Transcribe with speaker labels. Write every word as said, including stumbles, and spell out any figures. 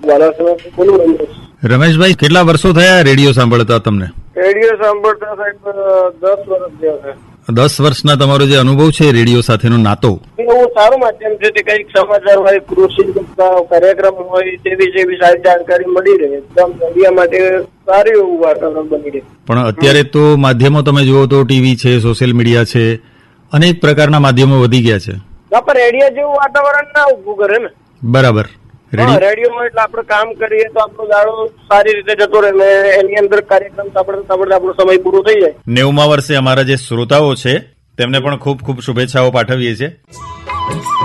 Speaker 1: બાલાસણાથી બોલું રમેશ.
Speaker 2: રમેશભાઈ, કેટલા વર્ષો થયા રેડિયો સાંભળતા તમને?
Speaker 1: રેડિયો સાંભળતા સાહેબ દસ વર્ષ થયા છે.
Speaker 2: દસ વર્ષના તમારો જે અનુભવ છે રેડિયો સાથેનો નાતો,
Speaker 1: એવું સારું માધ્યમ છે કે કઈક સમાચાર હોય, કૃષિ કાર્યક્રમ હોય, તેવી જેવી સારી જાણકારી મળી રહે. એકદમ મીડિયા માટે સારું એવું વાતાવરણ બની રહે.
Speaker 2: પણ અત્યારે તો માધ્યમો તમે જુઓ તો ટીવી છે, સોશિયલ મીડિયા છે, અનેક પ્રકારના માધ્યમો વધી ગયા છે.
Speaker 1: પણ રેડિયો જેવું વાતાવરણ ના ઉભું કરે ને.
Speaker 2: બરાબર.
Speaker 1: રેડિયોમાં એટલે આપણે કામ કરીએ તો આપણો દાડો સારી રીતે જતો રહે ને એની અંદર કાર્યક્રમ સાંભળતા સાંભળતા આપણો સમય પૂરો થઈ જાય.
Speaker 2: નેવુમા વર્ષે અમારા જે શ્રોતાઓ છે તેમને પણ ખૂબ ખૂબ શુભેચ્છાઓ પાઠવીએ છીએ.